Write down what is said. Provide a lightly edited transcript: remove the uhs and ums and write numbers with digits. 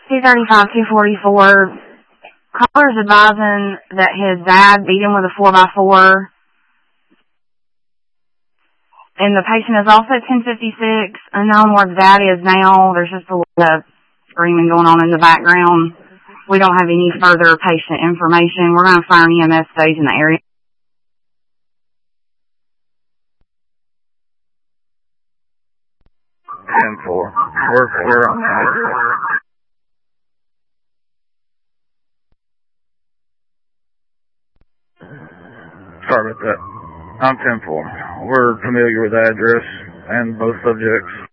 235, 244. Caller's advising that his dad beat him with a 4x4. And the patient is also 1056. Unknown where the dad is now. There's just a lot of screaming going on in the background. We don't have any further patient information. We're going to fire an EMS stage in the area. Ten-4. We're on that. Sorry about that. I'm 10-4. We're familiar with the address and both subjects.